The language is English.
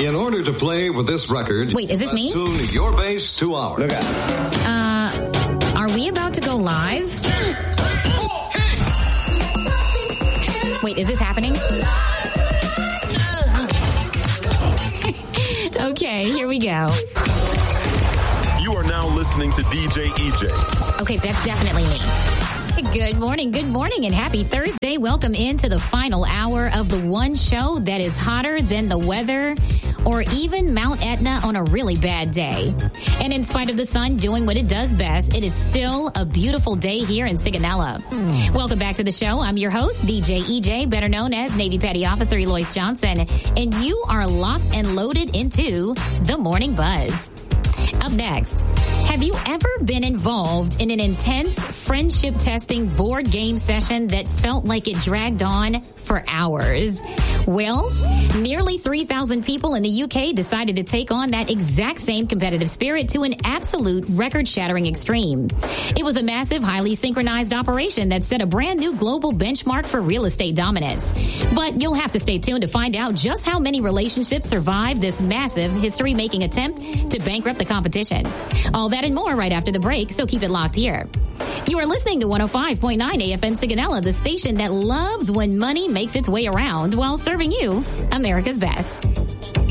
In order to play with this record... Wait, is this me? Tune your bass to ours. Look out. Are we about to go live? Wait, is this happening? Okay, here we go. You are now listening to DJ EJ. Okay, that's definitely me. Good morning, and happy Thursday. Welcome into the final hour of the one show that is hotter than the weather or even Mount Etna on a really bad day. And in spite of the sun doing what it does best, it is still a beautiful day here in Sigonella. Welcome back to the show. I'm your host, DJ EJ, better known as Navy Petty Officer Eloise Johnson, and you are locked and loaded into The Morning Buzz. Up next, have you ever been involved in an intense friendship testing board game session that felt like it dragged on for hours? Well, nearly 3,000 people in the UK decided to take on that exact same competitive spirit to an absolute record-shattering extreme. It was a massive, highly synchronized operation that set a brand new global benchmark for real estate dominance. But you'll have to stay tuned to find out just how many relationships survived this massive history-making attempt to bankrupt the competition. All that and more right after the break, so keep it locked here. You are listening to 105.9 AFN Sigonella, the station that loves when money makes its way around while serving you America's best.